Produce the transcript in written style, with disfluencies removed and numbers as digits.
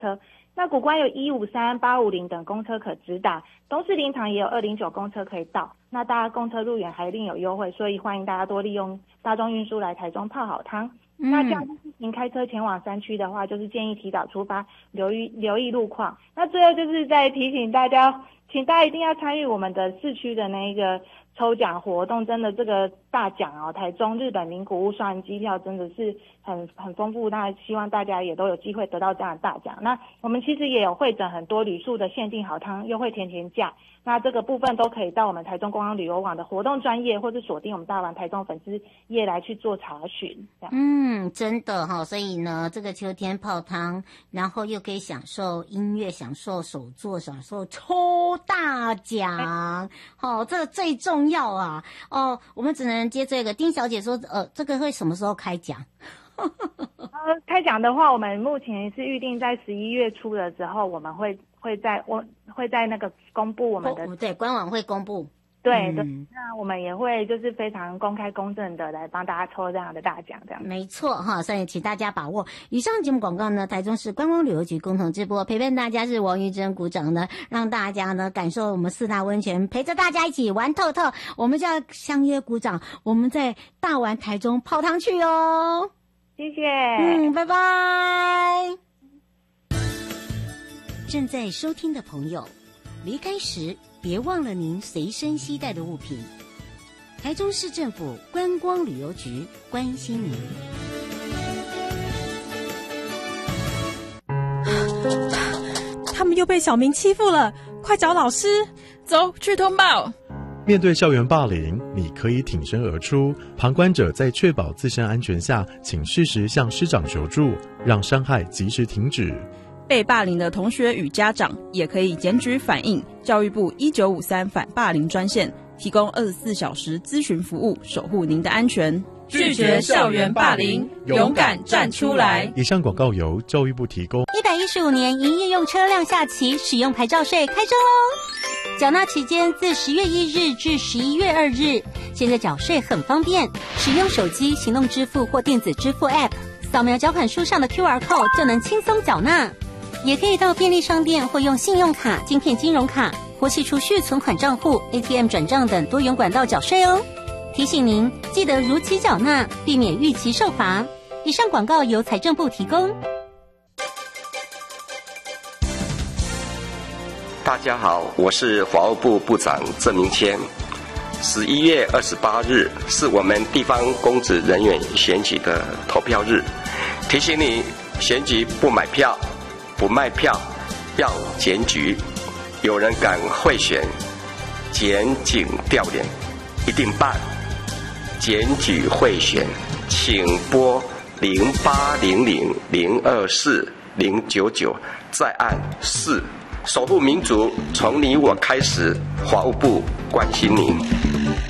车。那谷关有153、850等公车可直达，东势林场也有209公车可以到。那大家公车入园还另有优惠，所以欢迎大家多利用大众运输来台中泡好汤。那假日自行开车前往山区的话，就是建议提早出发，留意路况。那最后就是再提醒大家，请大家一定要参与我们的市区的那个抽奖活动，真的这个大奖哦，台中日本名古屋双人机票真的是很丰富，那希望大家也都有机会得到这样的大奖。那我们其实也有会诊很多旅宿的限定好汤优惠甜价，那这个部分都可以到我们台中观光旅游网的活动专页，或是锁定我们大丸台中粉丝页来去做查询。 真的哈，所以呢，这个秋天泡汤，然后又可以享受音乐，享受手作，享受抽大奖，这个最重要啊！我们只能接这个。丁小姐说，这个会什么时候开奖？ 开奖的话，我们目前是预定在11月初的时候，我们会在那个公布我们的对官网会公布。 对的，那我们也会就是非常公开公正的来帮大家抽这样的大奖，这样没错哈，所以请大家把握。以上节目广告呢，台中市观光旅游局共同直播，陪伴大家是王玉珍股长呢，让大家呢感受我们4大温泉，陪着大家一起玩透透。我们就要相约股长，我们在大丸台中泡汤去哦。 谢谢， 拜拜。正在收听的朋友，离开时别忘了您随身携带的物品。台中市政府观光旅游局关心您。 他们又被小明欺负了，快找老师！ 走去通报。 面对校园霸凌，你可以挺身而出。旁观者在确保自身安全下，请适时向师长求助，让伤害及时停止。 被霸凌的同学与家长也可以检举反映教育部1953反霸凌专线，提供24小时咨询服务，守护您的安全。 拒绝校园霸凌，勇敢站出来。 以上广告由教育部提供。 115年营业用车辆下期使用牌照税开征喽！缴纳期间自10月1日至11月2日。现在缴税很方便，使用手机行动支付或电子支付 App， 扫描缴款书上的 QR Code 就能轻松缴纳。也可以到便利商店或用信用卡、晶片金融卡或系储蓄存款账户、ATM 转账等多元管道缴税哦。提醒您，记得如期缴纳，避免逾期受罚。以上广告由财政部提供。 大家好，我是法务部部长郑明谦。11月28日是我们地方公职人员选举的投票日，提醒你，选举不买票、不卖票，要检举。有人敢贿选、检警调脸，一定办。检举贿选，请拨0800024099，再按4。守护民主，从你我开始。法务部关心您。